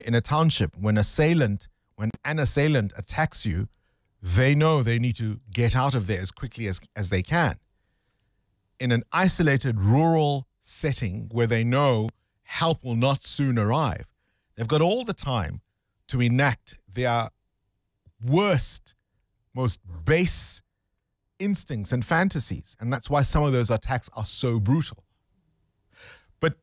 in a township, when an assailant attacks you, they know they need to get out of there as quickly as they can. In an isolated rural setting where they know help will not soon arrive, they've got all the time to enact their worst, most base instincts and fantasies. And that's why some of those attacks are so brutal. But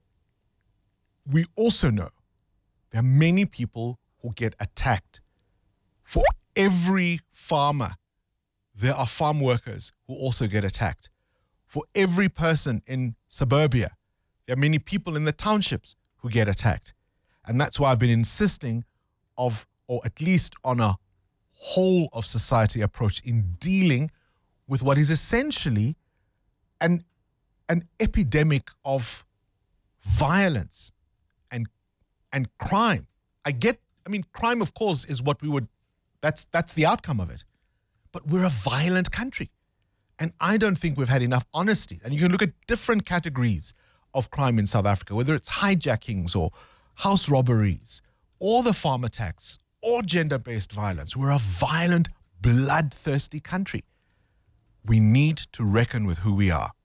we also know there are many people who get attacked. For every farmer, there are farm workers who also get attacked. For every person in suburbia, there are many people in the townships who get attacked. And that's why I've been insisting or at least on a whole of society approach in dealing with what is essentially an epidemic of violence and crime. Crime, of course, is what that's the outcome of it. But we're a violent country. And I don't think we've had enough honesty. And you can look at different categories of crime in South Africa, whether it's hijackings or house robberies, or the farm attacks, or gender-based violence. We're a violent, bloodthirsty country. We need to reckon with who we are.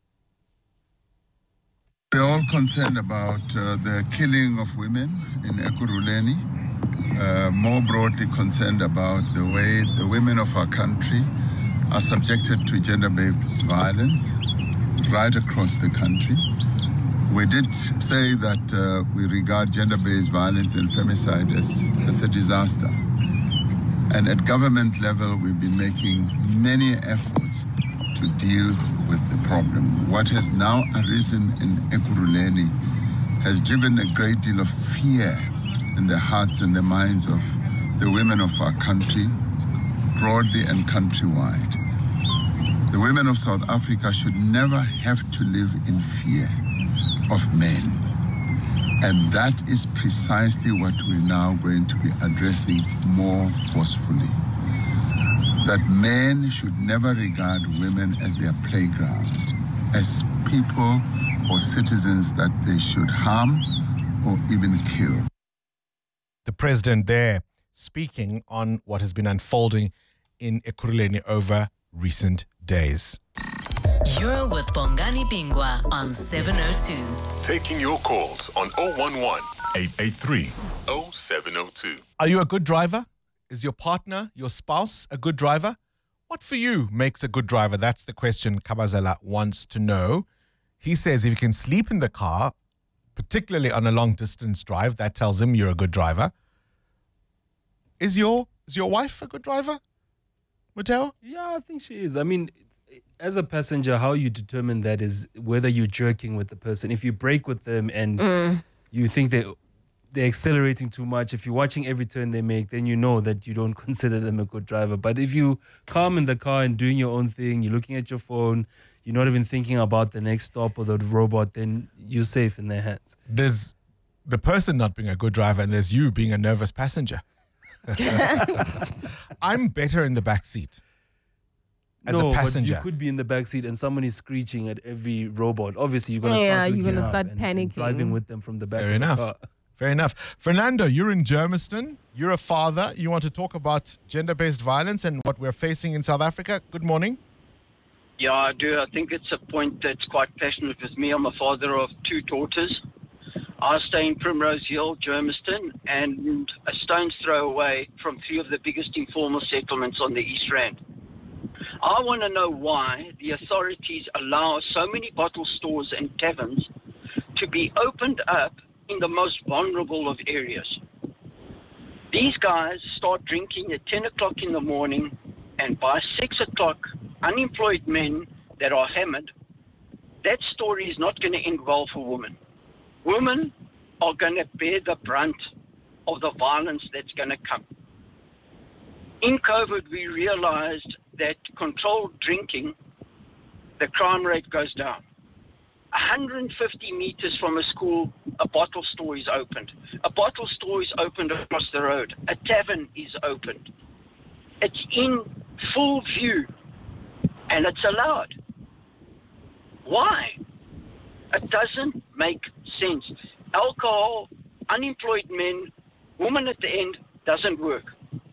We're all concerned about the killing of women in Ekurhuleni. More broadly concerned about the way the women of our country are subjected to gender-based violence right across the country. We did say that we regard gender-based violence and femicide as a disaster. And at government level, we've been making many efforts to deal with the problem. What has now arisen in Ekurhuleni has driven a great deal of fear in the hearts and the minds of the women of our country, broadly and countrywide. The women of South Africa should never have to live in fear of men. And that is precisely what we're now going to be addressing more forcefully. That men should never regard women as their playground, as people or citizens that they should harm or even kill. The president there speaking on what has been unfolding in Ekurhuleni over recent days. You're with Bongani Bingwa on 702. Taking your calls on 011-883-0702. Are you a good driver? Is your partner, your spouse, a good driver? What for you makes a good driver? That's the question Kabazela wants to know. He says if you can sleep in the car, particularly on a long-distance drive, that tells him you're a good driver. Is your wife a good driver, Mateo? Yeah, I think she is. I mean, as a passenger, how you determine that is whether you're jerking with the person. If you brake with them and you think they're accelerating too much, if you're watching every turn they make, then you know that you don't consider them a good driver. But if you calm in the car and doing your own thing, you're looking at your phone, you're not even thinking about the next stop or the robot, then you're safe in their hands. There's the person not being a good driver and there's you being a nervous passenger. I'm better in the back seat as a passenger. But you could be in the back seat and someone is screeching at every robot. Obviously, you're going to start panicking. And driving with them from the back. Fair enough. Fair enough. Fernando, you're in Germiston. You're a father. You want to talk about gender-based violence and what we're facing in South Africa. Good morning. Yeah, I do. I think it's a point that's quite passionate with me. I'm a father of two daughters. I stay in Primrose Hill, Germiston, and a stone's throw away from three of the biggest informal settlements on the East Rand. I want to know why the authorities allow so many bottle stores and taverns to be opened up in the most vulnerable of areas. These guys start drinking at 10 o'clock in the morning, and by 6 o'clock, unemployed men that are hammered, that story is not going to end well for women. Women are going to bear the brunt of the violence that's going to come. In COVID, we realized that controlled drinking, the crime rate goes down. 150 meters from a school, a bottle store is opened. A bottle store is opened across the road. A tavern is opened. It's in full view, and it's allowed. Why? It doesn't make sense. Alcohol, unemployed men, Woman at the end doesn't work.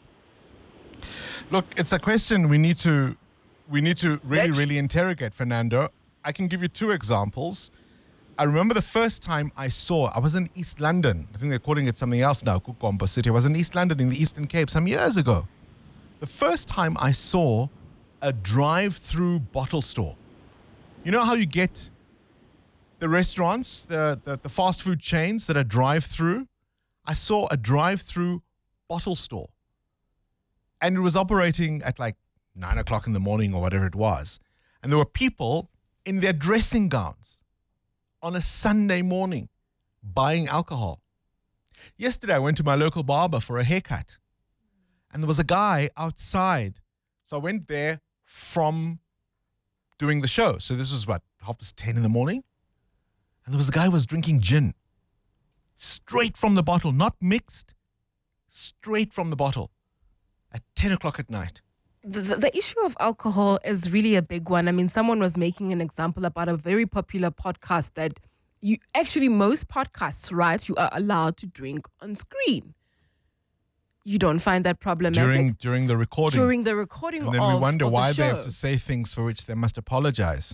Look, it's a question we need to really interrogate, Fernando. I can give you two examples. I remember the first time I was in East London. I think they're calling it something else now, Kukombo City. I was in East London in the Eastern Cape some years ago. The first time I saw a drive-through bottle store. You know how you get the restaurants, the fast food chains that are drive-through? I saw a drive-through bottle store. And it was operating at like 9 o'clock in the morning or whatever it was. And there were people in their dressing gowns on a Sunday morning buying alcohol. Yesterday, I went to my local barber for a haircut. And there was a guy outside. So I went there from doing the show. So this was 10:30 in the morning? And there was a guy who was drinking gin. Straight from the bottle, not mixed. Straight from the bottle at 10 o'clock at night. The issue of alcohol is really a big one. I mean, someone was making an example about a very popular podcast that most podcasts, right, you are allowed to drink on screen. You don't find that problematic? During the recording. During the recording and then we wonder why they have to say things for which they must apologize.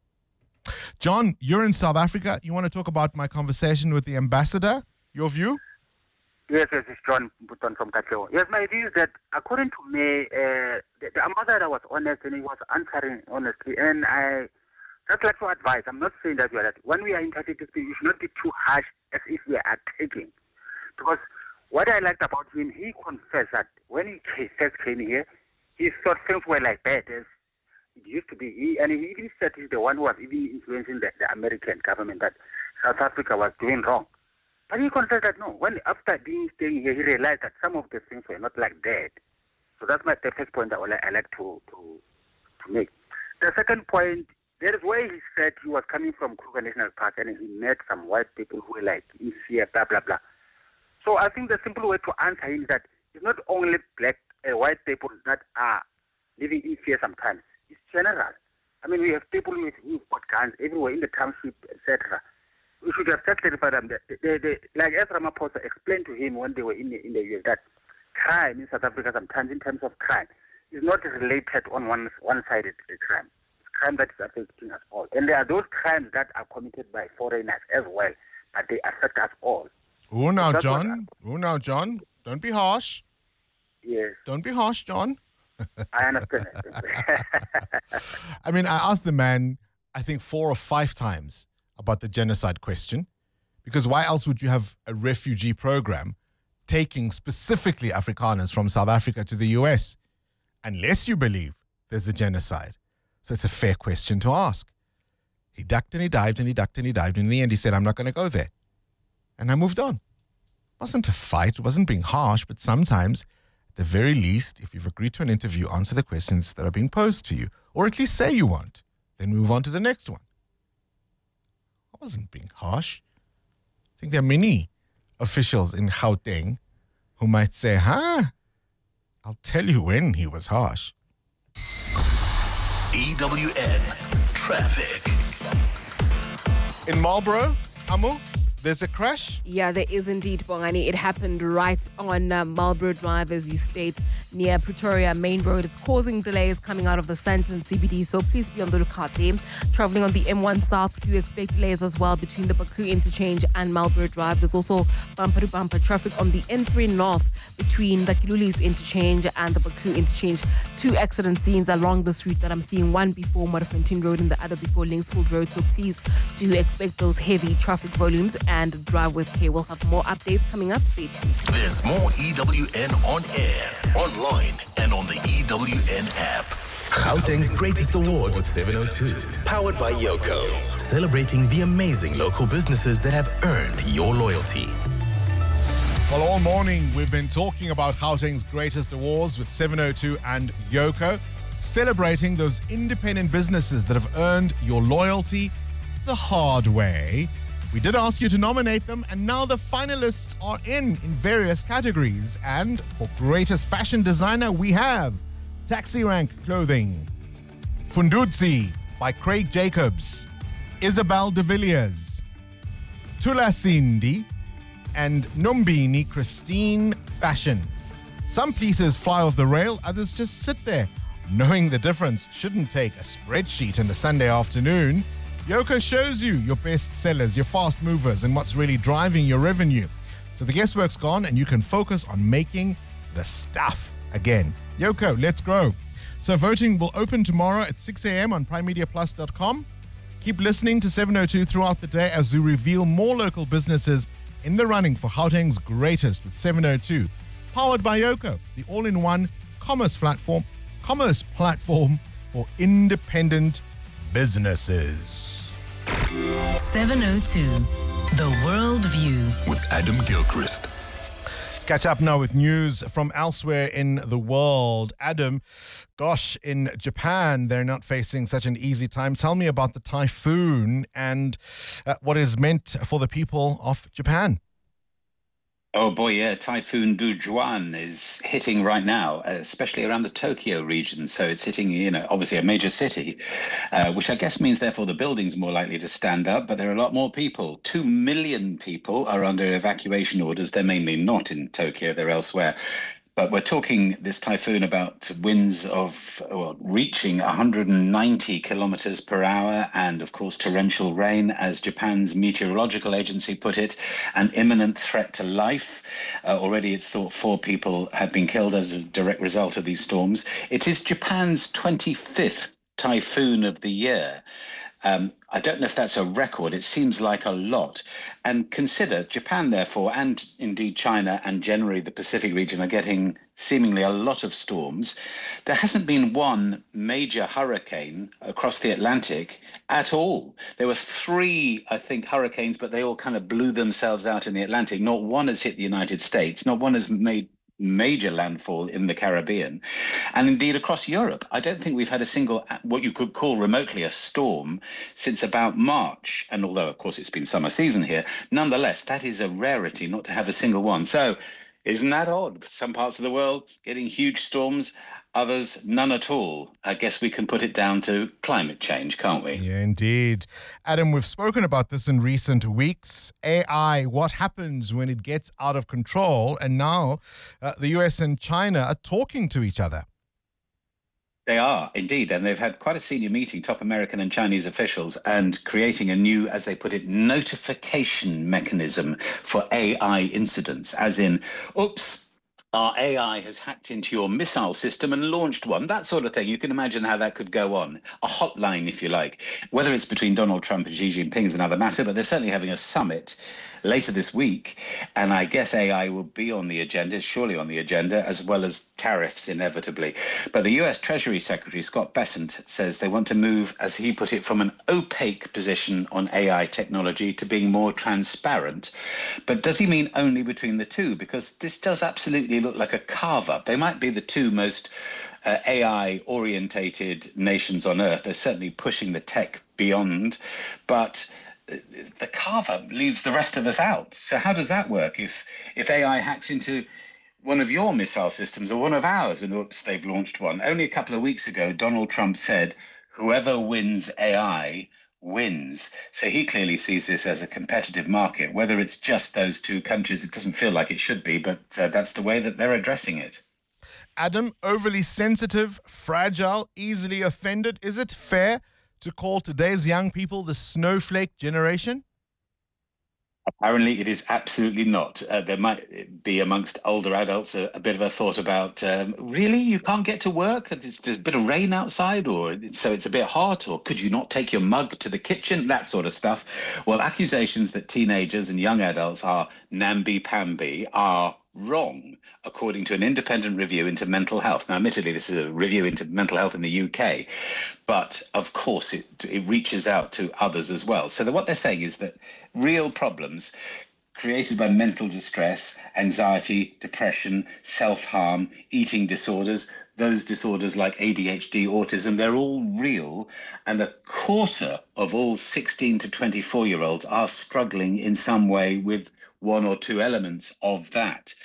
John, you're in South Africa. You want to talk about my conversation with the ambassador? Your view? Yes, it's John Button from Katlego. Yes, my view is that according to me, the ambassador was honest and he was answering honestly. And I just like to advise, I'm not saying that when we are entitled to speak, we should not be too harsh as if we are taking. Because what I liked about him, he confessed that when he first came here, he thought things were like that as it used to be. And he even said he's the one who was even influencing the American government that South Africa was doing wrong. But he confessed that no, after staying here, he realized that some of the things were not like that. So that's the first point that I like to make. The second point, there is where he said he was coming from Kruger National Park and he met some white people who were like in fear, blah, blah, blah. So I think the simple way to answer him is that it's not only white people that are living in fear sometimes. It's general. I mean, we have people who've got guns everywhere in the township, etc. We should have just clarified them. Like as Ramaphosa explained to him when they were in the US, that crime in South Africa sometimes, in terms of crime, is not related on one-sided crime. It's crime that is affecting us all. And there are those crimes that are committed by foreigners as well, but they affect us all. Oh, now, John. Don't be harsh. Yes. Don't be harsh, John. I understand. I mean, I asked the man, I think 4 or 5 times about the genocide question, because why else would you have a refugee program taking specifically Afrikaners from South Africa to the US, unless you believe there's a genocide? So it's a fair question to ask. He ducked and he dived and he ducked and he dived. And in the end, he said, I'm not going to go there. And I moved on. It wasn't a fight. It wasn't being harsh. But sometimes, at the very least, if you've agreed to an interview, answer the questions that are being posed to you. Or at least say you won't. Then move on to the next one. I wasn't being harsh. I think there are many officials in Gauteng who might say, I'll tell you when he was harsh. EWN Traffic. In Marlborough, Amu, there's a crash. Yeah, there is indeed, Bongani. It happened right on Marlborough Drive, as you state, near Pretoria Main Road. It's causing delays coming out of the Sandton CBD, so please be on the lookout there. Traveling on the M1 South, you expect delays as well between the Baku interchange and Marlborough Drive. There's also bumper-to-bumper traffic on the N3 North between the Kilulis interchange and the Baku interchange. 2 accident scenes along this route that I'm seeing, one before Modderfontein Road and the other before Linksfield Road. So please do expect those heavy traffic volumes and drive with care. We'll have more updates coming up. Stay tuned. There's more EWN on air, online, and on the EWN app. Gauteng's greatest award with 702. Powered by Yoko. Celebrating the amazing local businesses that have earned your loyalty. Well, all morning we've been talking about Gauteng's greatest awards with 702 and Yoko, celebrating those independent businesses that have earned your loyalty the hard way. We did ask you to nominate them, and now the finalists are in various categories. And for greatest fashion designer, we have Taxi Rank Clothing, Fundudzi by Craig Jacobs, Isabel de Villiers, Tulasindi, and Nombini Christine Fashion. Some pieces fly off the rail, others just sit there. Knowing the difference shouldn't take a spreadsheet in the Sunday afternoon. Yoko shows you your best sellers, your fast movers, and what's really driving your revenue. So the guesswork's gone and you can focus on making the stuff again. Yoko, let's grow. So voting will open tomorrow at 6 a.m. on primemediaplus.com. Keep listening to 702 throughout the day as we reveal more local businesses in the running for Gauteng's greatest with 702. Powered by Yoko, the all-in-one commerce platform for independent businesses. 702, The World View with Adam Gilchrist. Let's catch up now with news from elsewhere in the world. Adam, gosh, in Japan, they're not facing such an easy time. Tell me about the typhoon and what it has meant for the people of Japan. Oh boy, yeah, Typhoon Dujuan is hitting right now, especially around the Tokyo region. So it's hitting, obviously a major city, which I guess means therefore the building's more likely to stand up, but there are a lot more people. 2 million people are under evacuation orders. They're mainly not in Tokyo, they're elsewhere. But we're talking this typhoon about winds of reaching 190 kilometers per hour and, of course, torrential rain, as Japan's meteorological agency put it, an imminent threat to life. Already it's thought 4 people have been killed as a direct result of these storms. It is Japan's 25th typhoon of the year. I don't know if that's a record. It seems like a lot. And consider Japan, therefore, and indeed China and generally the Pacific region are getting seemingly a lot of storms. There hasn't been one major hurricane across the Atlantic at all. There were 3, I think, hurricanes, but they all kind of blew themselves out in the Atlantic. Not one has hit the United States. Not one has made major landfall in the Caribbean, and indeed across Europe. I don't think we've had a single, what you could call remotely a storm, since about March. And although, of course, it's been summer season here, nonetheless, that is a rarity not to have a single one. So isn't that odd? Some parts of the world getting huge storms, others none at all. I guess we can put it down to climate change, can't we? Yeah, indeed. Adam, we've spoken about this in recent weeks. AI, what happens when it gets out of control? And now the US and China are talking to each other. They are, indeed. And they've had quite a senior meeting, top American and Chinese officials, and creating a new, as they put it, notification mechanism for AI incidents, as in, oops, our AI has hacked into your missile system and launched one, that sort of thing. You can imagine how that could go on. A hotline, if you like. Whether it's between Donald Trump and Xi Jinping is another matter, but they're certainly having a summit later this week. And I guess AI will be on the agenda, surely on the agenda, as well as tariffs, inevitably. But the US Treasury Secretary, Scott Bessent, says they want to move, as he put it, from an opaque position on AI technology to being more transparent. But does he mean only between the two? Because this does absolutely look like a carve-up. They might be the two most AI-orientated nations on Earth. They're certainly pushing the tech beyond, but the carve-up leaves the rest of us out. So how does that work? If AI hacks into one of your missile systems or one of ours, and oops, they've launched one. Only a couple of weeks ago, Donald Trump said, whoever wins AI wins. So he clearly sees this as a competitive market. Whether it's just those two countries, it doesn't feel like it should be, but that's the way that they're addressing it. Adam, overly sensitive, fragile, easily offended. Is it fair to call today's young people the snowflake generation? Apparently, it is absolutely not. There might be amongst older adults a bit of a thought about, really, you can't get to work? There's a bit of rain outside, or so it's a bit hot, or could you not take your mug to the kitchen? That sort of stuff. Well, accusations that teenagers and young adults are namby-pamby are wrong, according to an independent review into mental health. Now, admittedly, this is a review into mental health in the UK, but of course it reaches out to others as well. So what they're saying is that real problems created by mental distress, anxiety, depression, self-harm, eating disorders, those disorders like ADHD, autism, they're all real. And a quarter of all 16 to 24-year-olds are struggling in some way with one or two elements of that.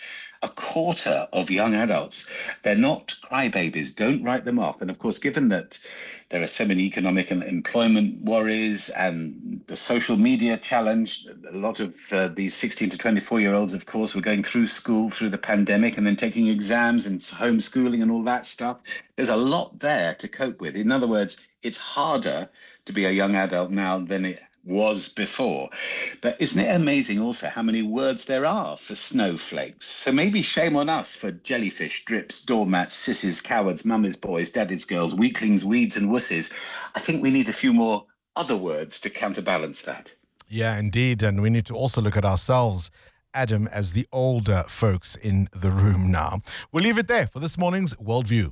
a quarter of young adults. They're not crybabies. Don't write them off. And of course, given that there are so many economic and employment worries and the social media challenge, a lot of these 16 to 24-year-olds, of course, were going through school through the pandemic and then taking exams and homeschooling and all that stuff. There's a lot there to cope with. In other words, it's harder to be a young adult now than it was before. But isn't it amazing also how many words there are for snowflakes? So maybe shame on us for jellyfish, drips, doormats, sissies, cowards, mummies, boys, daddies, girls, weaklings, weeds and wusses. I think we need a few more other words to counterbalance that. Yeah, indeed. And we need to also look at ourselves, Adam, as the older folks in the room now. We'll leave it there for this morning's Worldview.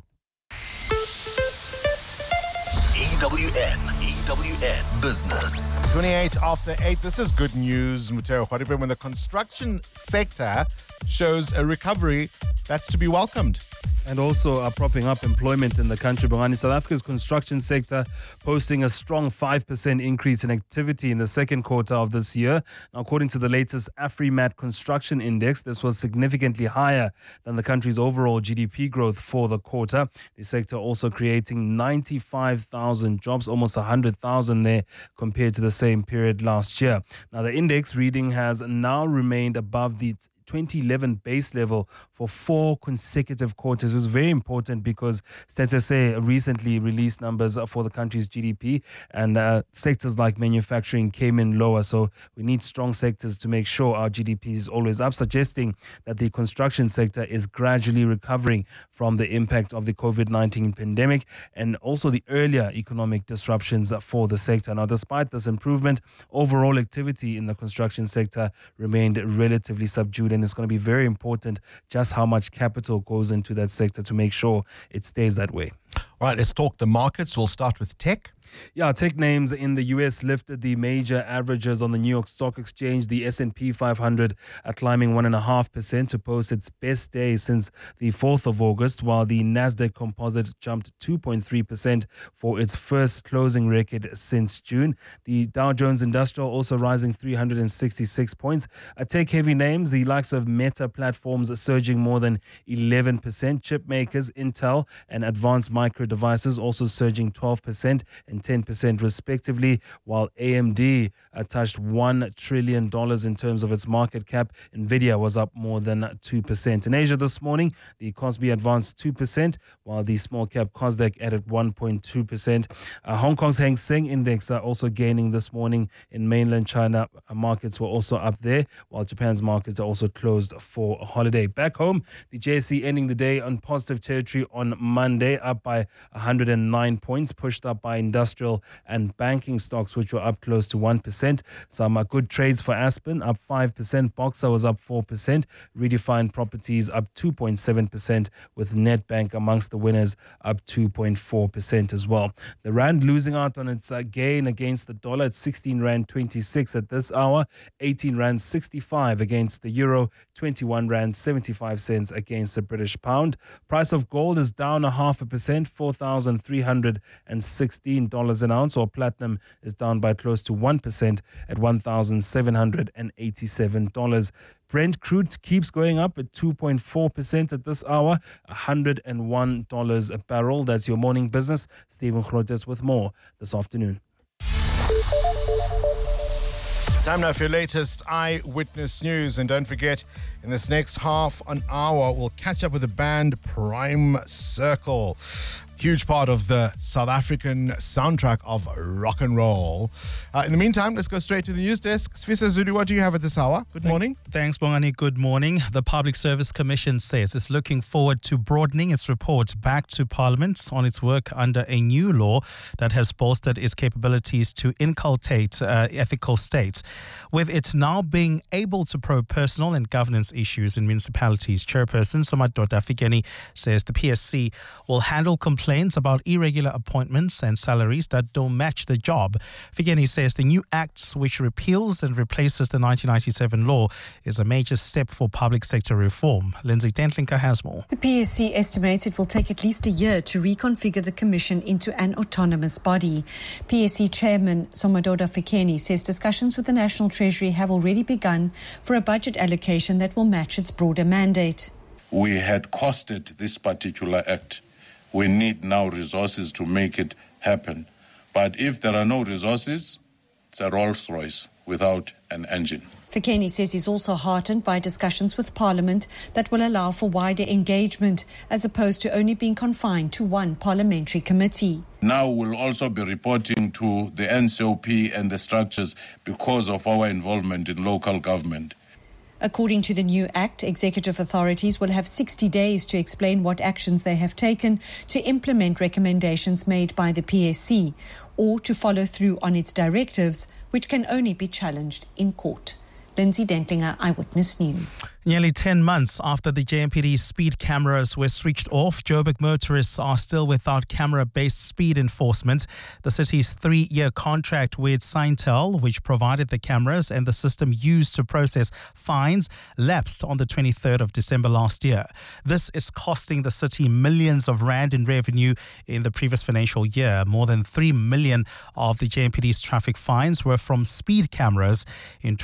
EWN Business. 28 after 8. This is good news, Mutero Khwaribe, when the construction sector shows a recovery that's to be welcomed. And also propping up employment in the country. Bongani, South Africa's construction sector posting a strong 5% increase in activity in the second quarter of this year. Now, according to the latest AfriMat Construction Index, this was significantly higher than the country's overall GDP growth for the quarter. The sector also creating 95,000 jobs, almost 100,000 there compared to the same period last year. Now, the index reading has now remained above the 2011 base level for 4 consecutive quarters. It was very important because Stats SA recently released numbers for the country's GDP, and sectors like manufacturing came in lower. So we need strong sectors to make sure our GDP is always up, suggesting that the construction sector is gradually recovering from the impact of the COVID-19 pandemic and also the earlier economic disruptions for the sector. Now, despite this improvement, overall activity in the construction sector remained relatively subdued, and it's going to be very important just how much capital goes into that sector to make sure it stays that way. All right, let's talk the markets. We'll start with tech. Yeah, tech names in the US lifted the major averages on the New York Stock Exchange. The S&P 500 climbing 1.5% to post its best day since the 4th of August, while the Nasdaq Composite jumped 2.3% for its first closing record since June. The Dow Jones Industrial also rising 366 points. Tech-heavy names, the likes of Meta Platforms surging more than 11%. Chip makers Intel and Advanced Micro Devices also surging 12% and 10% respectively, while AMD touched $1 trillion in terms of its market cap. Nvidia was up more than 2%. In Asia this morning, the Kospi advanced 2%, while the small cap Kosdaq added 1.2%. Hong Kong's Hang Seng Index also gaining this morning. In mainland China, markets were also up there, while Japan's markets are also closed for a holiday. Back home, the JSE ending the day on positive territory on Monday, up by 109 points, pushed up by industrial and banking stocks, which were up close to 1%. Some good trades for Aspen, up 5%. Boxer was up 4%. Redefined Properties up 2.7%, with Nedbank amongst the winners, up 2.4% as well. The Rand losing out on its gain against the dollar at 16 Rand 26 at this hour, 18 Rand 65 against the euro, 21 Rand 75 cents against the British pound. Price of gold is down 0.5%, $4,316 an ounce, or platinum is down by close to 1% at $1,787. Brent crude keeps going up at 2.4% at this hour, $101 a barrel. That's your morning business. Stephen Grotes with more this afternoon. Time now for your latest Eyewitness News. And don't forget, in this next half an hour, we'll catch up with the band Prime Circle. Huge part of the South African soundtrack of rock and roll. In the meantime, let's go straight to the news desk. Sfisa Zulu, what do you have at this hour? Good morning. Thanks, Bongani. Good morning. The Public Service Commission says it's looking forward to broadening its report back to Parliament on its work under a new law that has bolstered its capabilities to inculcate ethical states. With it now being able to probe personal and governance issues in municipalities, Chairperson Somadoda Fikeni says the PSC will handle complaints about irregular appointments and salaries that don't match the job. Fikeni says the new acts, which repeals and replaces the 1997 law, is a major step for public sector reform. Lindsay Dentlinker has more. The PSC estimates it will take at least a year to reconfigure the Commission into an autonomous body. PSC Chairman Somadoda Fikeni says discussions with the National Treasury have already begun for a budget allocation that will match its broader mandate. we had costed this particular act. We need now resources to make it happen. But if there are no resources, it's a Rolls Royce without an engine. Fikeni says he's also heartened by discussions with Parliament that will allow for wider engagement as opposed to only being confined to one parliamentary committee. Now we'll also be reporting to the NCOP and the structures because of our involvement in local government. According to the new act, executive authorities will have 60 days to explain what actions they have taken to implement recommendations made by the PSC or to follow through on its directives, which can only be challenged in court. Lindsay Dentlinger, Eyewitness News. Nearly 10 months after the JMPD speed cameras were switched off, Joburg motorists are still without camera-based speed enforcement. The city's 3-year contract with Syntel, which provided the cameras and the system used to process fines, lapsed on the 23rd of December last year. This is costing the city millions of rand in revenue in the previous financial year. More than 3 million of the JMPD's traffic fines were from speed cameras. In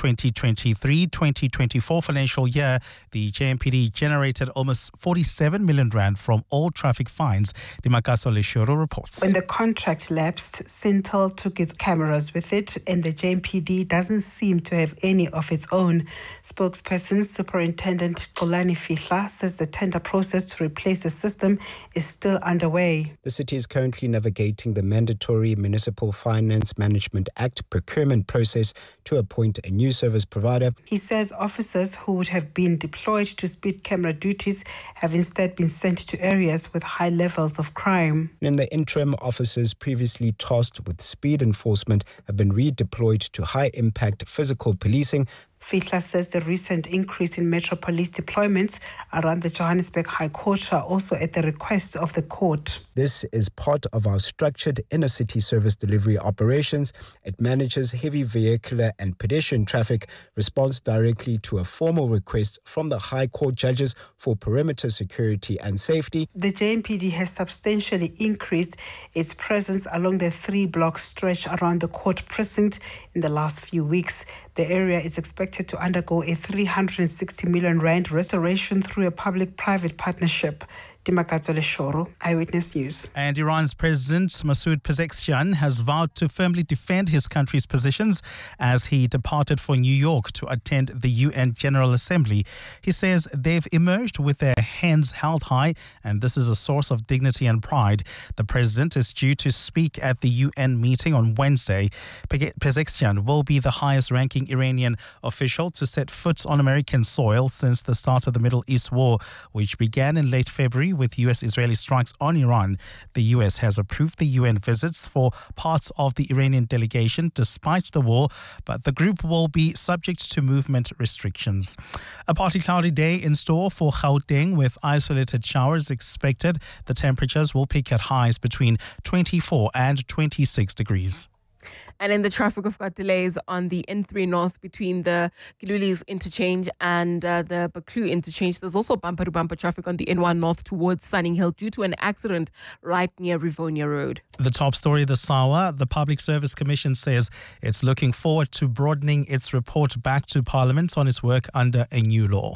2023-2024 financial year, the JMPD generated almost 47 million rand from all traffic fines. Dimakatso Leshoro reports. When the contract lapsed, Syntel took its cameras with it, and the JMPD doesn't seem to have any of its own. Spokesperson Superintendent Xolani Fihla says the tender process to replace the system is still underway. The city is currently navigating the mandatory Municipal Finance Management Act procurement process to appoint a new service provider. He says officers who would have been deployed to speed camera duties have instead been sent to areas with high levels of crime. In the interim, officers previously tasked with speed enforcement have been redeployed to high-impact physical policing. Fihla says the recent increase in Metro Police deployments around the Johannesburg High Court are also at the request of the court. This is part of our structured inner-city service delivery operations. It manages heavy vehicular and pedestrian traffic, responds directly to a formal request from the High Court judges for perimeter security and safety. The JMPD has substantially increased its presence along the 3-block stretch around the court precinct in the last few weeks. The area is expected to undergo a 360 million rand restoration through a public-private partnership. Dimakatso Leshoro, Eyewitness News. And Iran's President Masoud Pezeshkian has vowed to firmly defend his country's positions as he departed for New York to attend the UN General Assembly. He says they've emerged with their hands held high, and this is a source of dignity and pride. The president is due to speak at the UN meeting on Wednesday. Pezeshkian will be the highest-ranking Iranian official to set foot on American soil since the start of the Middle East war, which began in late February with U.S.-Israeli strikes on Iran. The U.S. has approved the UN visits for parts of the Iranian delegation despite the war, but the group will be subject to movement restrictions. A partly cloudy day in store for Gauteng with isolated showers expected. The temperatures will peak at highs between 24 and 26 degrees. And in the traffic, we've got delays on the N3 North between the Gilulis interchange and the Baklu interchange. There's also bumper-to-bumper traffic on the N1 North towards Sunning Hill due to an accident right near Rivonia Road. The top story this hour, the Public Service Commission says it's looking forward to broadening its report back to Parliament on its work under a new law.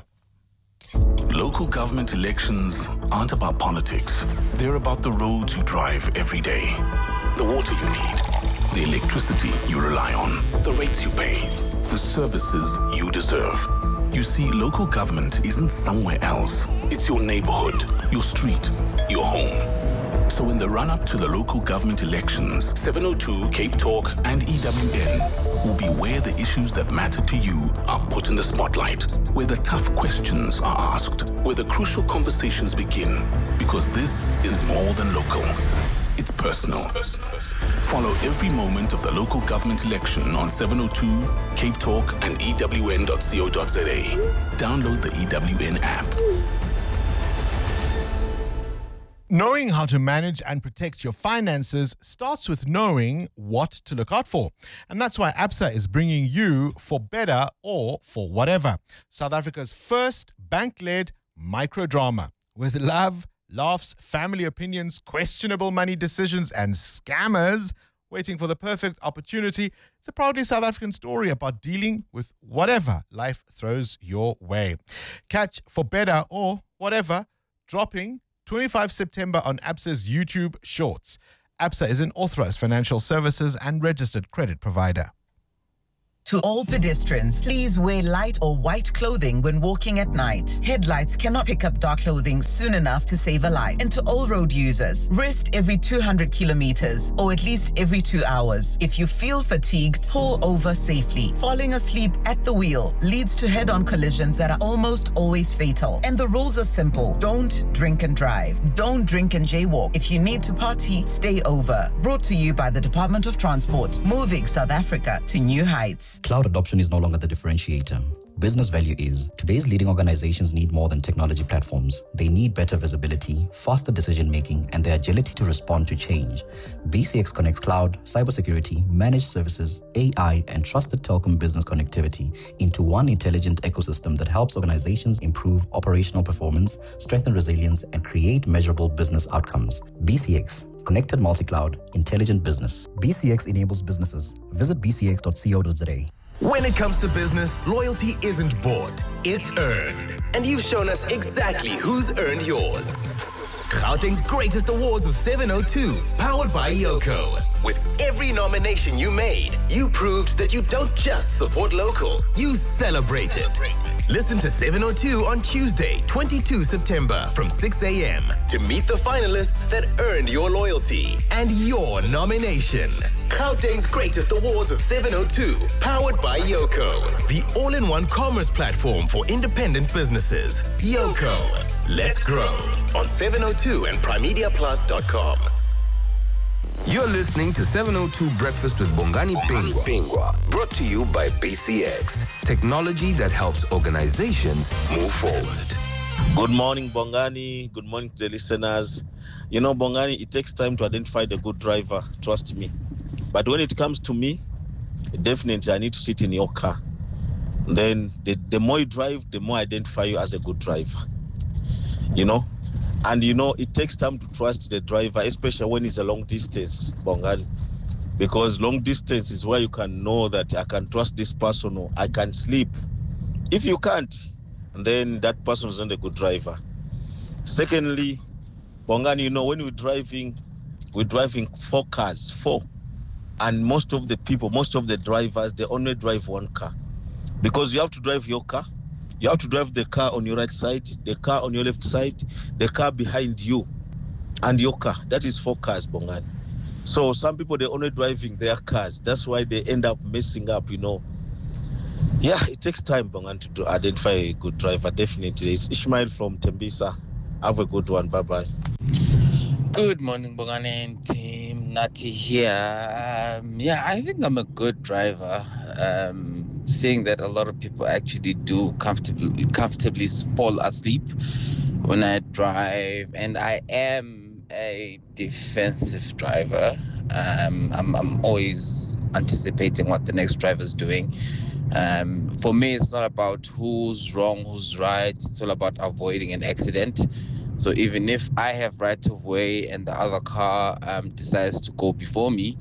Local government elections aren't about politics. They're about the roads you drive every day, the water you need, the electricity you rely on, the rates you pay, the services you deserve. You see, local government isn't somewhere else. It's your neighborhood, your street, your home. So in the run-up to the local government elections, 702, Cape Talk and EWN will be where the issues that matter to you are put in the spotlight, where the tough questions are asked, where the crucial conversations begin, because this is more than local. It's personal. Follow every moment of the local government election on 702, Cape Talk and EWN.co.za. Download the EWN app. Knowing how to manage and protect your finances starts with knowing what to look out for. And that's why ABSA is bringing you For Better or For Whatever, South Africa's first bank-led microdrama with love, laughs, family opinions, questionable money decisions, and scammers waiting for the perfect opportunity. It's a proudly South African story about dealing with whatever life throws your way. Catch For Better or Whatever dropping 25 September on ABSA's YouTube Shorts. ABSA is an authorized financial services and registered credit provider. To all pedestrians, please wear light or white clothing when walking at night. Headlights cannot pick up dark clothing soon enough to save a life. And to all road users, rest every 200 kilometers or at least every 2 hours. If you feel fatigued, pull over safely. Falling asleep at the wheel leads to head-on collisions that are almost always fatal. And the rules are simple. Don't drink and drive. Don't drink and jaywalk. If you need to party, stay over. Brought to you by the Department of Transport, moving South Africa to new heights. Cloud adoption is no longer the differentiator. Business value is. Today's leading organizations need more than technology platforms. They need better visibility, faster decision-making, and the agility to respond to change. BCX connects cloud, cybersecurity, managed services, AI, and trusted telecom business connectivity into one intelligent ecosystem that helps organizations improve operational performance, strengthen resilience, and create measurable business outcomes. BCX, Connected Multi-Cloud, Intelligent Business. BCX enables businesses. Visit bcx.co.za. When it comes to business, loyalty isn't bought, it's earned. And you've shown us exactly who's earned yours. Gauteng's greatest awards with 702, powered by Yoko. With every nomination you made, you proved that you don't just support local, you celebrate it. Listen to 702 on Tuesday, 22 September from 6 a.m. to meet the finalists that earned your loyalty and your nomination. Gauteng's greatest awards with 702, powered by Yoko, the all-in-one commerce platform for independent businesses. Yoko, let's grow on 702 and primediaplus.com. You're listening to 702 Breakfast with Bongani Pingwa, brought to you by BCX, technology that helps organizations move forward. Good morning, Bongani. Good morning to the listeners. You know, Bongani, it takes time to identify the good driver, trust me. But when it comes to me, definitely I need to sit in your car. Then the more you drive, the more I identify you as a good driver. You know? And you know, it takes time to trust the driver, especially when it's a long distance, Bongani. Because long distance is where you can know that I can trust this person or I can sleep. If you can't, then that person is not a good driver. Secondly, Bongani, you know, when we're driving 4 cars, 4. And most of the people, most of the drivers, they only drive 1 car. Because you have to drive your car. You have to drive the car on your right side, the car on your left side, the car behind you, and your car. That is 4 cars, Bongani. So some people, they're only driving their cars. That's why they end up messing up, you know. Yeah, it takes time, Bongani, to identify a good driver. Definitely. It's Ishmael from Tembisa. Have a good one. Bye-bye. Good morning, Bongani and team. Nati here. Yeah, I think I'm a good driver. Seeing that a lot of people actually do comfortably fall asleep when I drive, and I am a defensive driver. I'm always anticipating what the next driver's doing. For me, it's not about who's wrong, who's right. It's all about avoiding an accident. So even if I have right of way and the other car decides to go before me,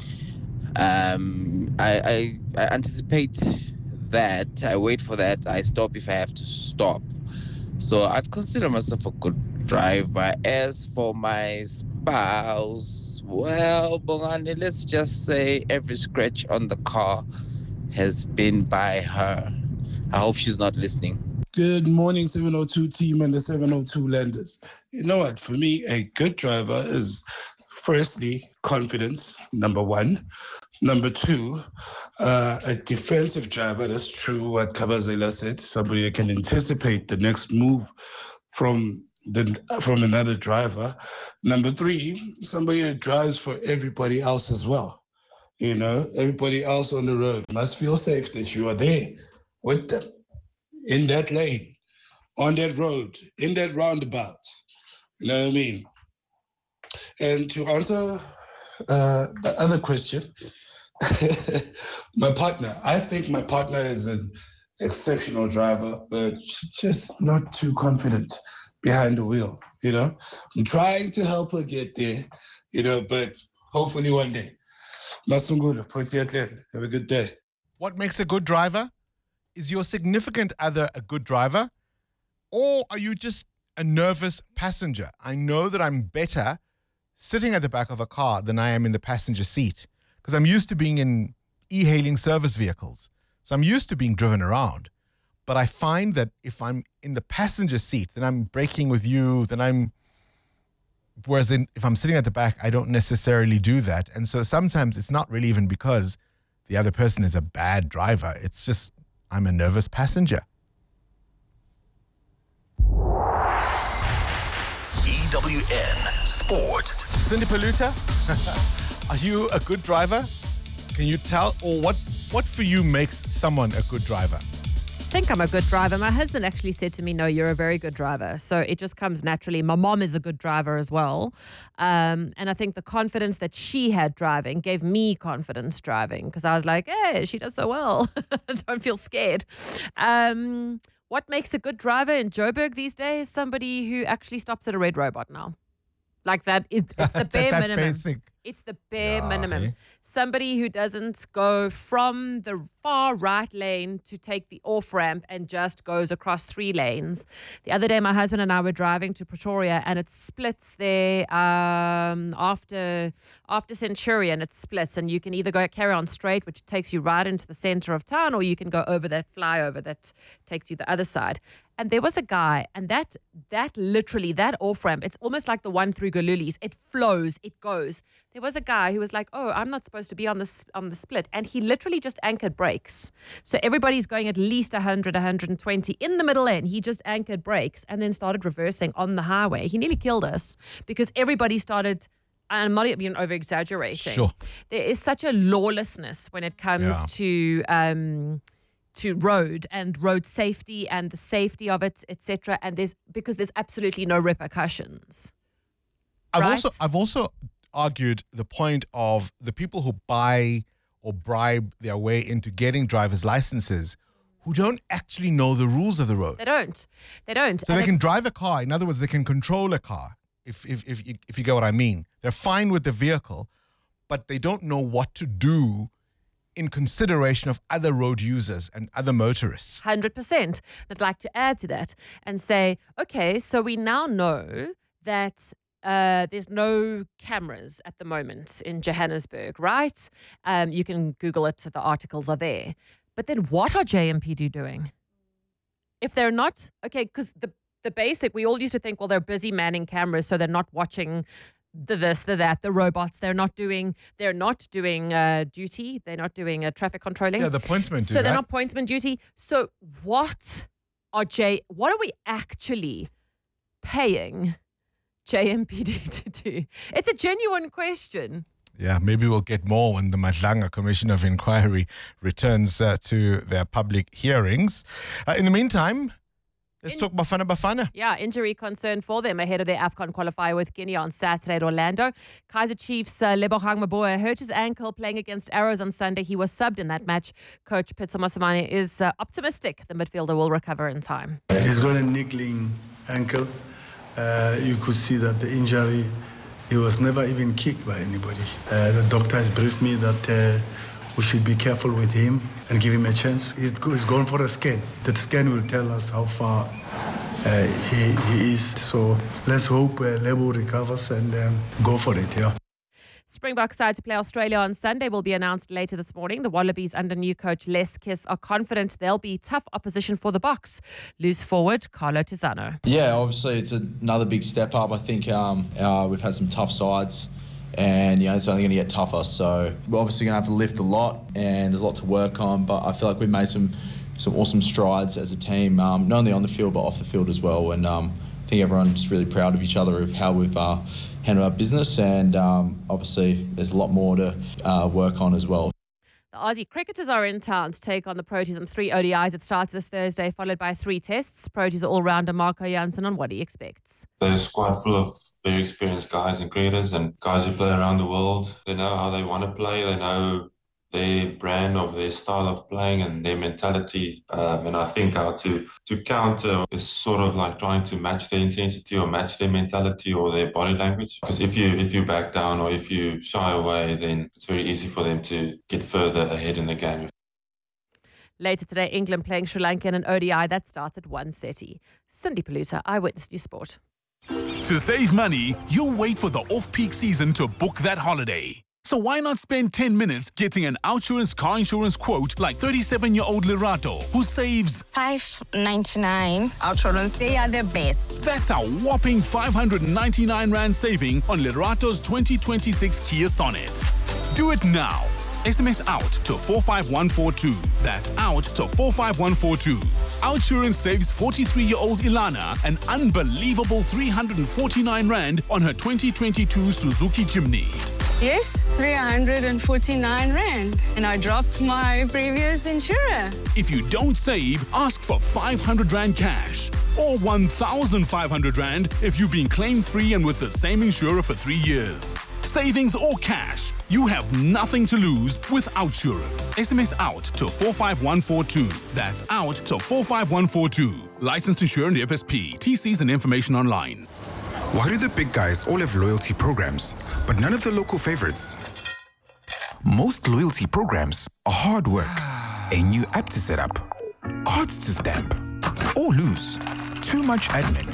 I anticipate that, I wait for that, I stop if I have to stop. So I'd consider myself a good driver. As for my spouse, well, Bongani, let's just say every scratch on the car has been by her. I hope she's not listening. Good morning, 702 team and the 702 lenders. You know what? For me, a good driver is firstly confidence, number 1. Number 2, a defensive driver. That's true what Kabazela said. Somebody who can anticipate the next move from another driver. Number 3, somebody who drives for everybody else as well. You know, everybody else on the road must feel safe that you are there with them, in that lane, on that road, in that roundabout. You know what I mean? And to answer the other question, my partner, I think my partner is an exceptional driver, but just not too confident behind the wheel, you know? I'm trying to help her get there, you know, but hopefully one day. Masungulu, Poitiers, have a good day. What makes a good driver? Is your significant other a good driver? Or are you just a nervous passenger? I know that I'm better sitting at the back of a car than I am in the passenger seat because I'm used to being in e-hailing service vehicles. So I'm used to being driven around. But I find that if I'm in the passenger seat, then I'm braking with you, whereas if I'm sitting at the back, I don't necessarily do that. And so sometimes it's not really even because the other person is a bad driver. It's just I'm a nervous passenger. EWN Sport. Cindy Paluta, are you a good driver? Can you tell, or what for you makes someone a good driver? I think I'm a good driver. My husband actually said to me, no, you're a very good driver. So it just comes naturally. My mom is a good driver as well. And I think the confidence that she had driving gave me confidence driving because I was like, hey, she does so well. Don't feel scared. What makes a good driver in Joburg these days? Somebody who actually stops at a red robot now. Like that, it's the bare minimum. Basic. It's the bare minimum. Somebody who doesn't go from the far right lane to take the off ramp and just goes across 3 lanes. The other day, my husband and I were driving to Pretoria, and it splits there after Centurion. It splits, and you can either go carry on straight, which takes you right into the center of town, or you can go over that flyover that takes you the other side. And there was a guy, and that literally, that off-ramp, it's almost like the one through Galulis. It flows, it goes. There was a guy who was like, oh, I'm not supposed to be on the split. And he literally just anchored brakes. So everybody's going at least 100, 120 in the middle lane. He just anchored brakes and then started reversing on the highway. He nearly killed us because everybody started, I'm not even over-exaggerating. Sure. There is such a lawlessness when it comes to road and road safety and the safety of it, etc. And there's absolutely no repercussions. I've also argued the point of the people who buy or bribe their way into getting driver's licenses who don't actually know the rules of the road. They don't. So they can drive a car. In other words, they can control a car, if you get what I mean. They're fine with the vehicle, but they don't know what to do in consideration of other road users and other motorists. 100%. I'd like to add to that and say, okay, so we now know that there's no cameras at the moment in Johannesburg, right? You can Google it, the articles are there. But then what are JMPD doing? If they're not, okay, because the basic, we all used to think, well, they're busy manning cameras, so they're not watching the this, the that, the robots. They're not doing duty. They're not doing traffic controlling. Yeah, the pointsmen do So they're not pointsman duty. So what are we actually paying JMPD to do? It's a genuine question. Yeah, maybe we'll get more when the Madlanga Commission of Inquiry returns to their public hearings. In the meantime, let's talk Bafana. Yeah, injury concern for them ahead of their AFCON qualifier with Guinea on Saturday at Orlando. Kaizer Chiefs' Lebogang Maboa hurt his ankle playing against Arrows on Sunday. He was subbed in that match. Coach Pitso Mosimane is optimistic the midfielder will recover in time. He's got a niggling ankle. You could see that the injury, he was never even kicked by anybody. The doctor has briefed me that we should be careful with him and give him a chance. He's going for a scan. That scan will tell us how far he is. So let's hope Lebo recovers and go for it, yeah. Springbok side to play Australia on Sunday will be announced later this morning. The Wallabies under new coach Les Kiss are confident they'll be tough opposition for the Boks. Loose forward Carlo Tizzano. Yeah, obviously it's another big step up. I think we've had some tough sides and it's only going to get tougher. So we're obviously going to have to lift a lot and there's a lot to work on, but I feel like we've made some awesome strides as a team, not only on the field but off the field as well. And I think everyone's really proud of each other of how we've handled our business, and obviously there's a lot more to work on as well. The Aussie cricketers are in town to take on the Proteas in 3 ODIs. It starts this Thursday, followed by 3 tests. Proteas all-rounder Marco Jansen on what he expects. They're a squad full of very experienced guys and cricketers and guys who play around the world. They know how they want to play. They know their brand, of their style of playing and their mentality. And I think how to counter is sort of like trying to match their intensity or match their mentality or their body language. Because if you back down or if you shy away, then it's very easy for them to get further ahead in the game. Later today, England playing Sri Lanka in an ODI that starts at 1:30. Cindy Paluta, Eyewitness News Sport. To save money, you'll wait for the off-peak season to book that holiday. So why not spend 10 minutes getting an Outsurance car insurance quote like 37-year-old Lerato, who saves $5.99. Outsurance, they are the best. That's a whopping 599 Rand saving on Lerato's 2026 Kia Sonet. Do it now. SMS out to 45142. That's out to 45142. Outsurance saves 43-year-old Ilana an unbelievable 349 Rand on her 2022 Suzuki Jimny. Yes, 349 Rand. And I dropped my previous insurer. If you don't save, ask for 500 Rand cash. Or 1,500 Rand if you've been claim-free and with the same insurer for 3 years. Savings or cash, you have nothing to lose with Outsurance. SMS out to 45142. That's out to 45142. Licensed insurer and FSP. TCs and information online. Why do the big guys all have loyalty programs, but none of the local favorites? Most loyalty programs are hard work. A new app to set up, cards to stamp, or lose. Too much admin.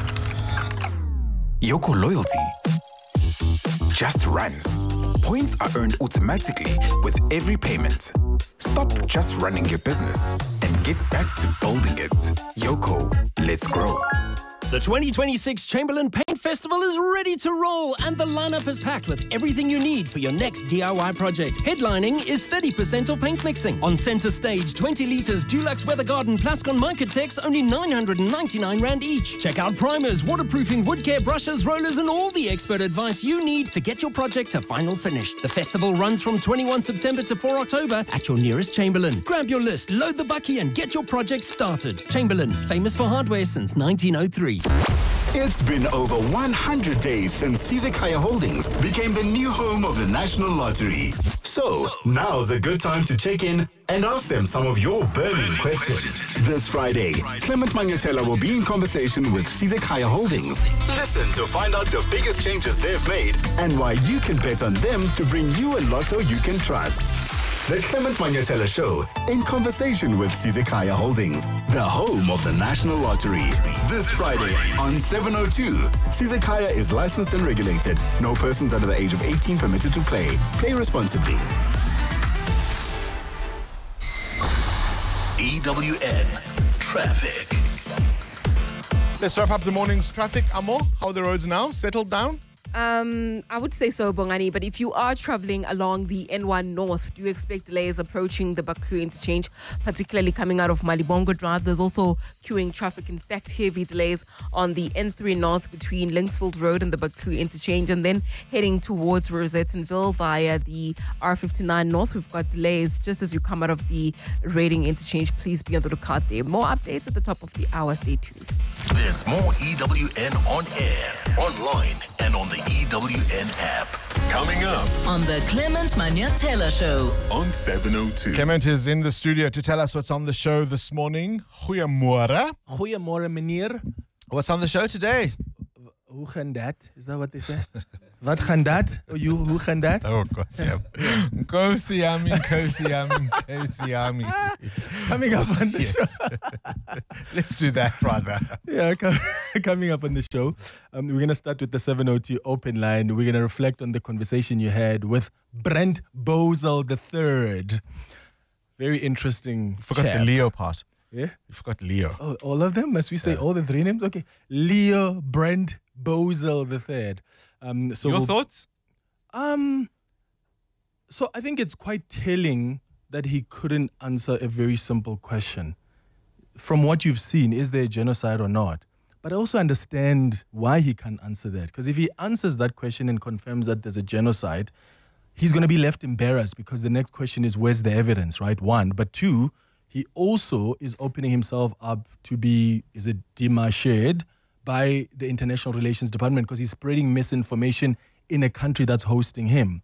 Yoko Loyalty just runs. Points are earned automatically with every payment. Stop just running your business and get back to building it. Yoko, let's grow. The 2026 Chamberlain Paint Festival is ready to roll, and the lineup is packed with everything you need for your next DIY project. Headlining is 30% off paint mixing. On center stage, 20 litres Dulux Weather Garden Plascon Microtex, only 999 Rand each. Check out primers, waterproofing, wood care, brushes, rollers, and all the expert advice you need to get your project to final finish. The festival runs from 21 September to 4 October at your nearest Chamberlain. Grab your list, load the bucky, and get your project started. Chamberlain, famous for hardware since 1903. It's been over 100 days since Sizekaya Holdings became the new home of the National Lottery. So, now's a good time to check in and ask them some of your burning questions. This Friday, Clement Manyatela will be in conversation with Sizekaya Holdings. Listen to find out the biggest changes they've made and why you can bet on them to bring you a lotto you can trust. The Clement Manyatela Show, in conversation with Sizekaya Holdings, the home of the National Lottery. This Friday on 702. Sizekaya is licensed and regulated. No persons under the age of 18 permitted to play. Play responsibly. EWN Traffic. Let's wrap up the morning's traffic. Amo, how are the roads now? Settled down? I would say so, Bongani, but if you are traveling along the N1 North, do expect delays approaching the Baklu interchange, particularly coming out of Malibongo Drive. There's also queuing traffic, in fact, heavy delays on the N3 North between Linksfield Road and the Baklu interchange, and then heading towards Rosettenville via the R59 North. We've got delays just as you come out of the Reading interchange. Please be on the lookout there. More updates at the top of the hour. Stay tuned. There's more EWN on air, online, and on the EWN app. Coming up on the Clement Manyatela Show on 702. Clement is in the studio to tell us what's on the show this morning. Goeiemôre. Goeiemôre, meneer. What's on the show today? Hoe gaan dat? Is that what they say? Wat gaan dat? Hoe gaan dat? Oh, Nkosi yami. Coming up on the show. Let's do that, brother. Yeah, coming up on the show, we're going to start with the 702 open line. We're going to reflect on the conversation you had with Brent Bozell III. Very interesting. You forgot the Leo part. Yeah? You forgot Leo. Oh, all of them? Must we say all the three names? Okay. Leo Brent Bozell III. So your thoughts? So I think it's quite telling that he couldn't answer a very simple question. From what you've seen, is there genocide or not? But I also understand why he can't answer that. Because if he answers that question and confirms that there's a genocide, he's going to be left embarrassed because the next question is, where's the evidence, right? One. But two, he also is opening himself up to be, demarcated by the International Relations Department because he's spreading misinformation in a country that's hosting him.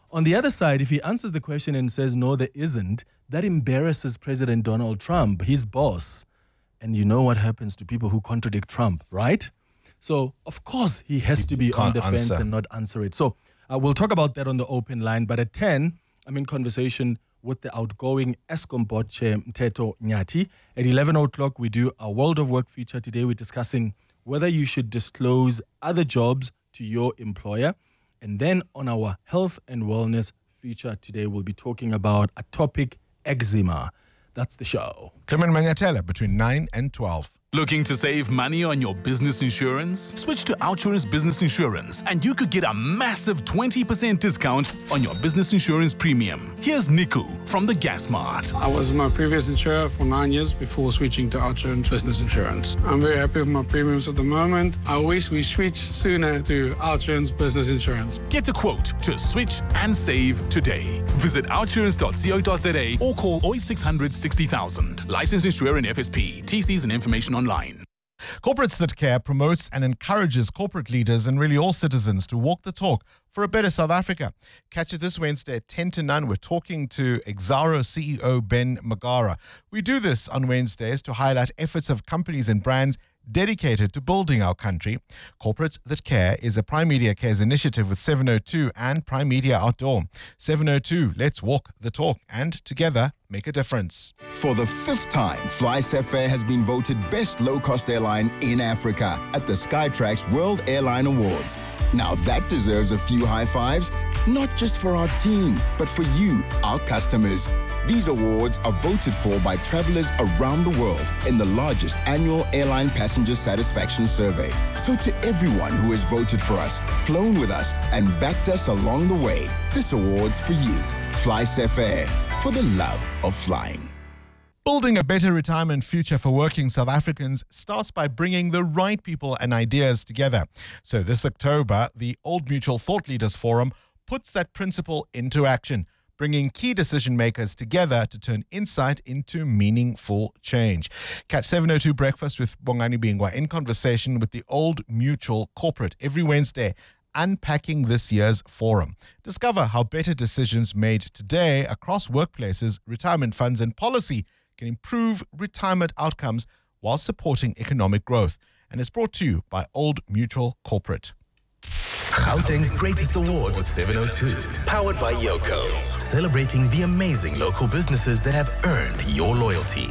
On the other side, if he answers the question and says, no, there isn't, that embarrasses President Donald Trump, his boss. And you know what happens to people who contradict Trump, right? So, of course, he has to be on the fence and not answer it. So, we'll talk about that on the open line. But at 10, I'm in conversation with the outgoing Eskom board chair, Mteto Nyati. At 11 o'clock, we do a World of Work feature. Today, we're discussing whether you should disclose other jobs to your employer. And then on our health and wellness feature today, we'll be talking about a topic, eczema. That's the show. Clement Mangatela between 9 and 12. Looking to save money on your business insurance? Switch to OUTsurance Business Insurance and you could get a massive 20% discount on your business insurance premium. Here's Niku from the Gas Mart. I was my previous insurer for 9 years before switching to OUTsurance Business Insurance. I'm very happy with my premiums at the moment. I wish we switched sooner to OUTsurance Business Insurance. Get a quote to switch and save today. Visit outsurance.co.za or call 0800 60,000. Licensed insurer and FSP. TCs and information online. Corporates That Care promotes and encourages corporate leaders and really all citizens to walk the talk for a better South Africa. Catch it this Wednesday at 10 to 9. We're talking to Exxaro CEO Ben Magara. We do this on Wednesdays to highlight efforts of companies and brands dedicated to building our country. Corporates That Care is a Prime Media Cares initiative with 702 and Prime Media Outdoor. 702, let's walk the talk and together make a difference. For the 5th time, FlySafair has been voted best low-cost airline in Africa at the Skytrax World Airline Awards. Now that deserves a few high fives, not just for our team, but for you, our customers. These awards are voted for by travelers around the world in the largest annual airline passenger satisfaction survey. So to everyone who has voted for us, flown with us, and backed us along the way, this award's for you. FlySafair, for the love of flying. Building a better retirement future for working South Africans starts by bringing the right people and ideas together. So this October, the Old Mutual Thought Leaders Forum puts that principle into action, bringing key decision makers together to turn insight into meaningful change. Catch 702 Breakfast with Bongani Bingwa in conversation with the Old Mutual Corporate every Wednesday, unpacking this year's forum. Discover how better decisions made today across workplaces, retirement funds and policy can improve retirement outcomes while supporting economic growth. And it's brought to you by Old Mutual Corporate. Gauteng's greatest award with 702. Powered by Yoko. Celebrating the amazing local businesses that have earned your loyalty.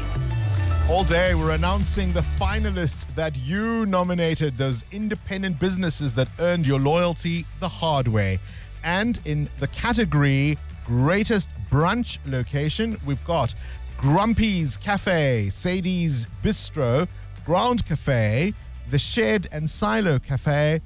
All day, we're announcing the finalists that you nominated, those independent businesses that earned your loyalty the hard way. And in the category Greatest Brunch Location, we've got Grumpy's Cafe, Sadie's Bistro, Ground Cafe, The Shed and Silo Cafe,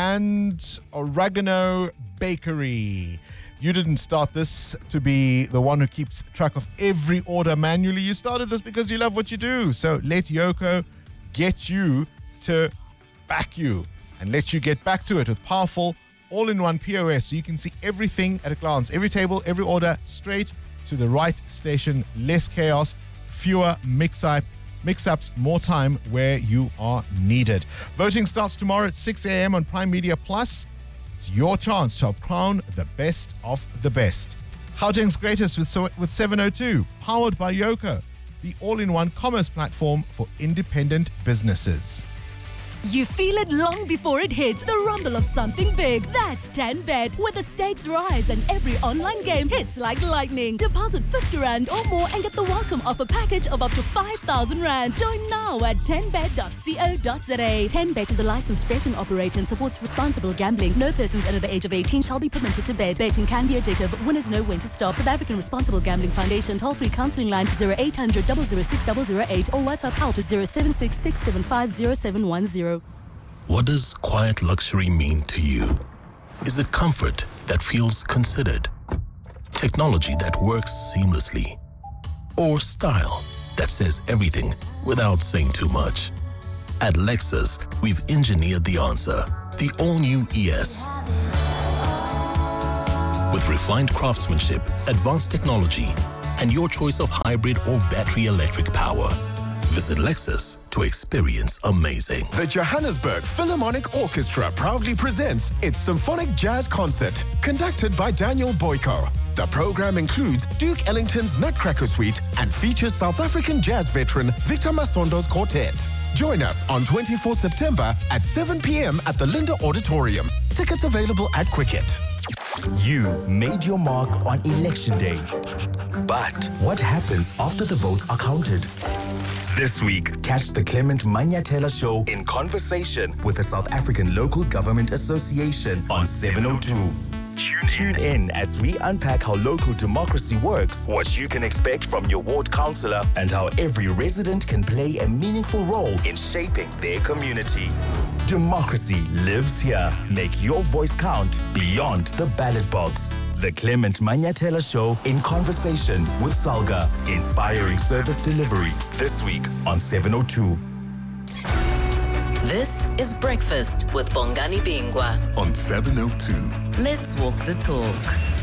and Oregano Bakery. You didn't start this to be the one who keeps track of every order manually. You started this because you love what you do. So let Yoko get you to back you and let you get back to it with powerful all-in-one POS so you can see everything at a glance. Every table, every order, straight to the right station. Less chaos, fewer mix-ups, more time where you are needed. Voting starts tomorrow at 6 a.m. on Prime Media Plus. It's your chance to crown the best of the best. Gauteng's greatest with 702, powered by Yoko, the all-in-one commerce platform for independent businesses. You feel it long before it hits. The rumble of something big. That's 10Bet, where the stakes rise and every online game hits like lightning. Deposit 50 Rand or more and get the welcome offer package of up to 5,000 Rand. Join now at 10bet.co.za. 10Bet is a licensed betting operator and supports responsible gambling. No persons under the age of 18 shall be permitted to bet. Betting can be addictive. Winners know when to stop. South African Responsible Gambling Foundation. Toll-free counselling line 0800 006 008 or WhatsApp help 076 675 0710. What does quiet luxury mean to you? Is it comfort that feels considered? Technology that works seamlessly? Or style that says everything without saying too much? At Lexus, we've engineered the answer. The all-new ES. With refined craftsmanship, advanced technology, and your choice of hybrid or battery electric power. Visit Lexus to experience amazing. The Johannesburg Philharmonic Orchestra proudly presents its Symphonic Jazz Concert, conducted by Daniel Boyko. The program includes Duke Ellington's Nutcracker Suite and features South African jazz veteran Victor Masondo's quartet. Join us on 24 September at 7 p.m. at the Linda Auditorium. Tickets available at Quicket. You made your mark on Election Day. But what happens after the votes are counted? This week, catch the Clement Manyathela Show in conversation with the South African Local Government Association on 702. Tune in as we unpack how local democracy works, what you can expect from your ward councillor, and how every resident can play a meaningful role in shaping their community. Democracy lives here. Make your voice count beyond the ballot box. The Clement Manyathela Show in conversation with Salga, inspiring service delivery. This week on 702. This is Breakfast with Bongani Bingwa on 702. Let's walk the talk.